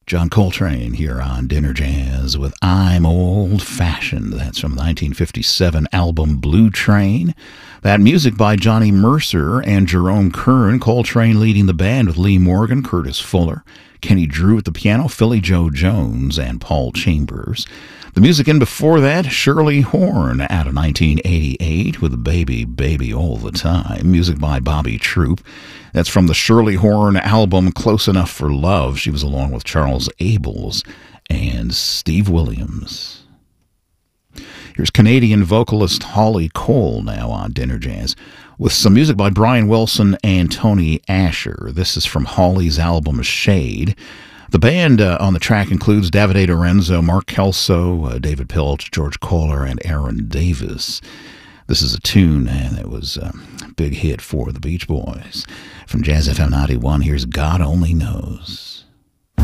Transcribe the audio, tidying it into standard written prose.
John Coltrane here on Dinner Jazz with I'm Old Fashioned. That's from the 1957 album Blue Train. That music by Johnny Mercer and Jerome Kern. Coltrane leading the band with Lee Morgan, Curtis Fuller, Kenny Drew at the piano, Philly Joe Jones, and Paul Chambers. The music in before that, Shirley Horn out of 1988 with Baby, Baby All the Time. Music by Bobby Troup. That's from the Shirley Horn album Close Enough for Love. She was along with Charles Abels and Steve Williams. Here's Canadian vocalist Holly Cole now on Dinner Jazz with some music by Brian Wilson and Tony Asher. This is from Holly's album Shade. The band on the track includes Davide Lorenzo, Mark Kelso, David Pilch, George Kohler, and Aaron Davis. This is a tune that was a big hit for the Beach Boys. From Jazz FM 91, here's God Only Knows.